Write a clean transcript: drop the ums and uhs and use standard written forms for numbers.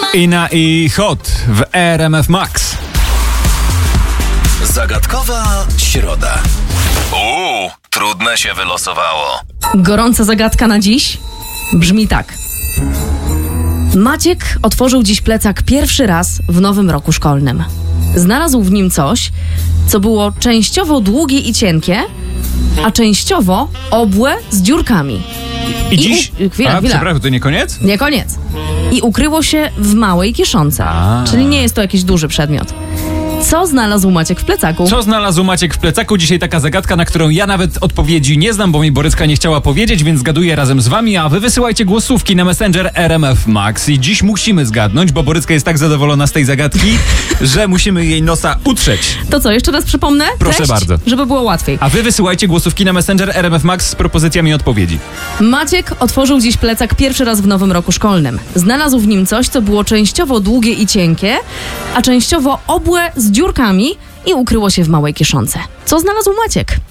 Ina i Hot w RMF Max. Zagadkowa środa. Trudne się wylosowało. Gorąca zagadka na dziś brzmi tak. Maciek otworzył dziś plecak pierwszy raz w nowym roku szkolnym. Znalazł w nim coś, co było częściowo długie i cienkie, a częściowo obłe z dziurkami. I dziś... Chwila. Przepraszam, to nie koniec? Nie koniec. I ukryło się w małej kieszonce. Czyli nie jest to jakiś duży przedmiot. Co znalazł Maciek w plecaku? Co znalazł Maciek w plecaku? Dzisiaj taka zagadka, na którą ja nawet odpowiedzi nie znam, bo mi Boryska nie chciała powiedzieć, więc zgaduję razem z wami, a wy wysyłajcie głosówki na Messenger RMF Max. I dziś musimy zgadnąć, bo Boryska jest tak zadowolona z tej zagadki, że musimy jej nosa utrzeć. To co, jeszcze raz przypomnę? Proszę Treść, bardzo. żeby było łatwiej. A wy wysyłajcie głosówki na Messenger RMF Max z propozycjami odpowiedzi. Maciek otworzył dziś plecak pierwszy raz w nowym roku szkolnym. Znalazł w nim coś, co było częściowo długie i cienkie, a częściowo obłe z dziurkami i ukryło się w małej kieszonce. Co znalazł Maciek?